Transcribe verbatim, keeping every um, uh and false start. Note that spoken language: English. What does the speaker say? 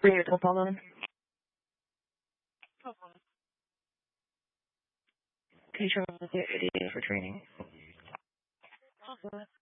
Bring your phone on. Can you turn on the video for training?